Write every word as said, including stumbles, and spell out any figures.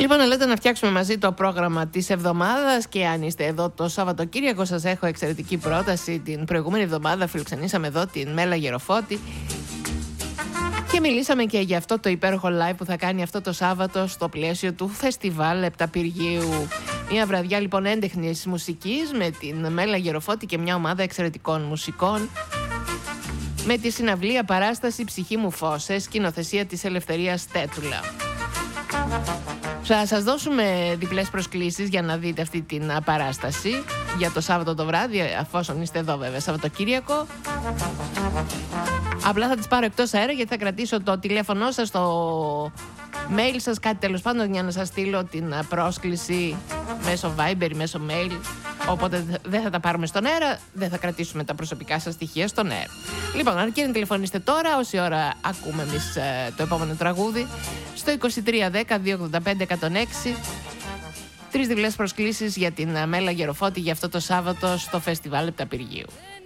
Λοιπόν, λέτε να φτιάξουμε μαζί το πρόγραμμα της εβδομάδας και αν είστε εδώ το Σαββατοκύριακο σας έχω εξαιρετική πρόταση. Την προηγούμενη εβδομάδα φιλοξενήσαμε εδώ την Μέλα Γεροφώτη και μιλήσαμε και για αυτό το υπέροχο live που θα κάνει αυτό το Σάββατο στο πλαίσιο του φεστιβάλ Επταπηργίου. Μια βραδιά λοιπόν έντεχνης μουσικής με την Μέλα Γεροφώτη και μια ομάδα εξαιρετικών μουσικών, με τη συναυλία παράσταση «Ψυχή μου φως», σκηνοθεσία της Ελευθερίας Τέτουλα. Θα σας δώσουμε διπλές προσκλήσεις για να δείτε αυτή την παράσταση για το Σάββατο το βράδυ, αφόσον είστε εδώ βέβαια Σαββατοκύριακο. Απλά θα τις πάρω εκτός αέρα γιατί θα κρατήσω το τηλέφωνο σας, το mail σας, κάτι τέλος πάντων, για να σας στείλω την πρόσκληση μέσω Viber ή μέσω mail. Οπότε δεν θα τα πάρουμε στον αέρα, δεν θα κρατήσουμε τα προσωπικά σας στοιχεία στον αέρα. Λοιπόν, αρκεί να τηλεφωνήσετε τώρα, όση ώρα ακούμε εμείς ε, το επόμενο τραγούδι, στο είκοσι τρία δέκα διακόσια ογδόντα πέντε εκατόν έξι. Τρεις διπλές προσκλήσεις για την Μέλα Γεροφώτη για αυτό το Σάββατο στο φεστιβάλ Επταπηργίου.